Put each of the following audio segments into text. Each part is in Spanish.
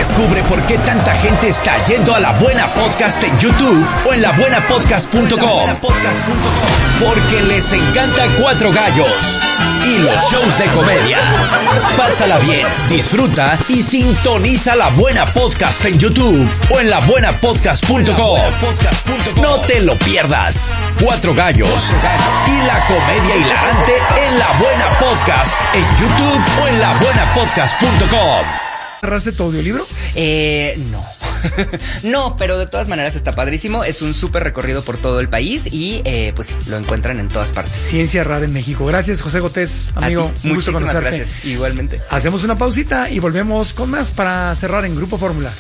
Descubre por qué tanta gente está yendo a La Buena Podcast en YouTube o en labuenapodcast.com. Porque les encanta Cuatro Gallos y los shows de comedia. Pásala bien, disfruta y sintoniza La Buena Podcast en YouTube o en labuenapodcast.com. No te lo pierdas. Cuatro Gallos y la comedia hilarante en La Buena Podcast en YouTube o en labuenapodcast.com. ¿Agarraste tu audiolibro? No. No, pero de todas maneras está padrísimo. Es un súper recorrido por todo el país y pues sí, lo encuentran en todas partes. Ciencia Rara en México. Gracias, José Gótez, amigo. Un gusto conocerte. Gracias, igualmente. Hacemos una pausita y volvemos con más para cerrar en Grupo Fórmula.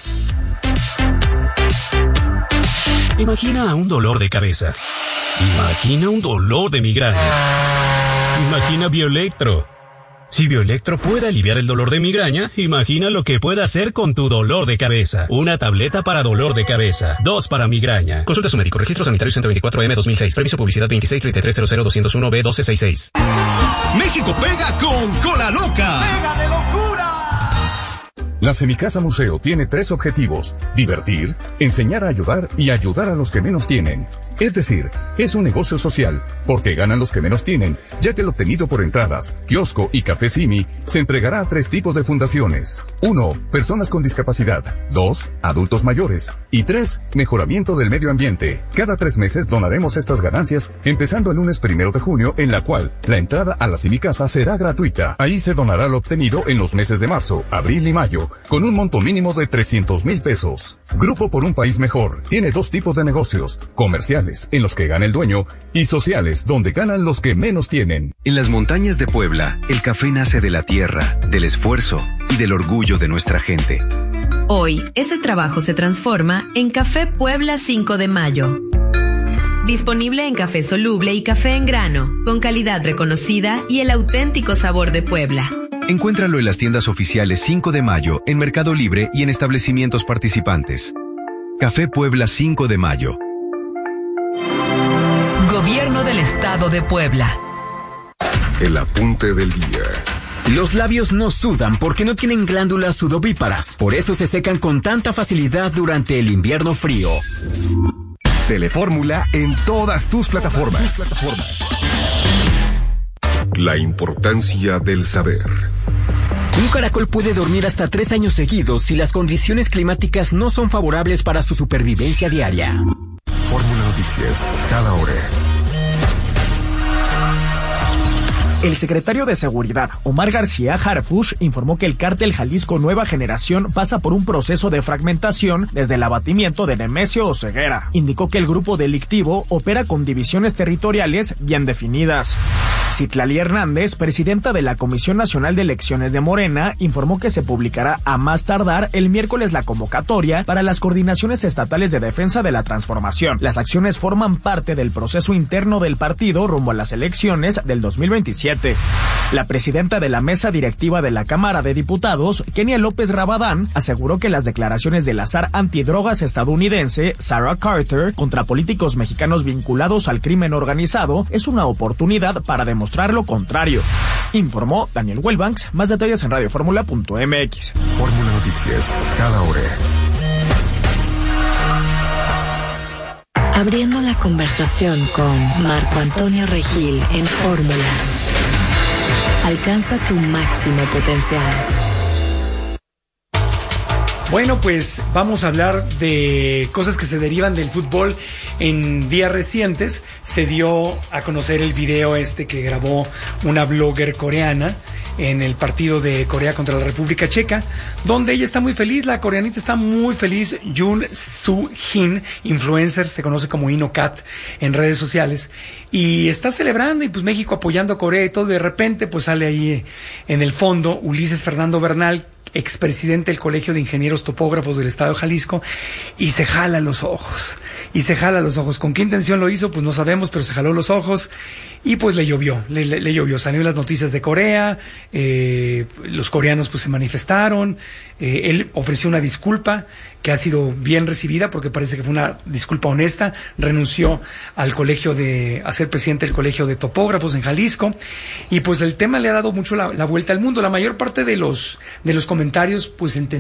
Imagina un dolor de cabeza. Imagina un dolor de migraña. Imagina Bioelectro. Si Bioelectro puede aliviar el dolor de migraña, imagina lo que puede hacer con tu dolor de cabeza. Una tableta para dolor de cabeza, 2 para migraña. Consulta a su médico. Registro sanitario 124M-2006. Previso publicidad 263300-201B1266. México pega con Cola Loca. ¡Pega de locura! La Semicasa Museo tiene 3 objetivos: divertir, enseñar a ayudar y ayudar a los que menos tienen. Es decir, es un negocio social, porque ganan los que menos tienen, ya que el obtenido por entradas, kiosco y café Simi se entregará a 3 tipos de fundaciones. 1. Personas con discapacidad. 2. Adultos mayores. Y 3. Mejoramiento del medio ambiente. Cada 3 meses donaremos estas ganancias, empezando el lunes 1 de junio, en la cual la entrada a la Semicasa será gratuita. Ahí se donará lo obtenido en los meses de marzo, abril y mayo, con un monto mínimo de 300,000 pesos. Grupo por un País Mejor tiene 2 tipos de negocios: comerciales, en los que gana el dueño, y sociales, donde ganan los que menos tienen. En las montañas de Puebla, el café nace de la tierra, del esfuerzo y del orgullo de nuestra gente. Hoy, ese trabajo se transforma en Café Puebla 5 de Mayo. Disponible en café soluble y café en grano, con calidad reconocida y el auténtico sabor de Puebla. Encuéntralo en las tiendas oficiales 5 de Mayo, en Mercado Libre y en establecimientos participantes. Café Puebla 5 de Mayo. Gobierno del Estado de Puebla. El apunte del día. Los labios no sudan porque no tienen glándulas sudovíparas. Por eso se secan con tanta facilidad durante el invierno frío. Telefórmula en todas tus plataformas. La importancia del saber. Un caracol puede dormir hasta 3 años seguidos si las condiciones climáticas no son favorables para su supervivencia diaria. Fórmula Noticias, cada hora. El secretario de Seguridad, Omar García Harfuch, informó que el cártel Jalisco Nueva Generación pasa por un proceso de fragmentación desde el abatimiento de Nemesio Oseguera. Indicó que el grupo delictivo opera con divisiones territoriales bien definidas. Citlali Hernández, presidenta de la Comisión Nacional de Elecciones de Morena, informó que se publicará a más tardar el miércoles la convocatoria para las coordinaciones estatales de defensa de la transformación. Las acciones forman parte del proceso interno del partido rumbo a las elecciones del 2027. La presidenta de la mesa directiva de la Cámara de Diputados, Kenia López Rabadán, aseguró que las declaraciones del azar antidrogas estadounidense, Sarah Carter, contra políticos mexicanos vinculados al crimen organizado es una oportunidad para demostrar lo contrario. Informó Daniel Wellbanks. Más detalles en radioformula.mx. Fórmula Noticias, cada hora. Abriendo la conversación con Marco Antonio Regil en Fórmula. Alcanza tu máximo potencial. Bueno, pues vamos a hablar de cosas que se derivan del fútbol. En días recientes se dio a conocer el video que grabó una blogger coreana en el partido de Corea contra la República Checa, donde ella está muy feliz, la coreanita está muy feliz. Yoon Soo-hin, influencer, se conoce como InnoCat en redes sociales, y está celebrando, y pues México apoyando a Corea y todo. De repente pues sale ahí en el fondo Ulises Fernando Bernal, expresidente del Colegio de Ingenieros Topógrafos del Estado de Jalisco, y se jala los ojos. ¿Con qué intención lo hizo? Pues no sabemos, pero se jaló los ojos y pues le llovió. Salió en las noticias de Corea, los coreanos pues se manifestaron, él ofreció una disculpa que ha sido bien recibida porque parece que fue una disculpa honesta. Renunció a ser presidente del Colegio de Topógrafos en Jalisco, y pues el tema le ha dado mucho la vuelta al mundo. La mayor parte de los comentarios pues